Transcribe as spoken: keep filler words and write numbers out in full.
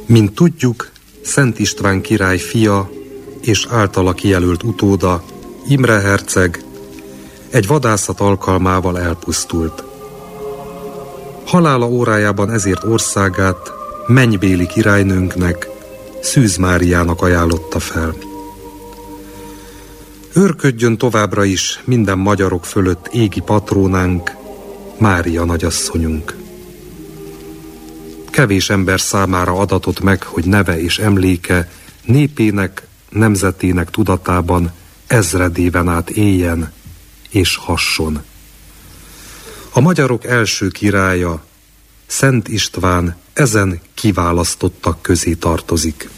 Mint tudjuk, Szent István király fia és általa kijelölt utóda, Imre herceg egy vadászat alkalmával elpusztult. Halála órájában ezért országát mennybéli királynőnknek, Szűz Máriának ajánlotta fel. Őrködjön továbbra is minden magyarok fölött égi patrónánk, Mária nagyasszonyunk. Kevés ember számára adatott meg, hogy neve és emléke népének, nemzetének tudatában ezredéven át éljen és hasson. A magyarok első királya, Szent István ezen kiválasztottak közé tartozik.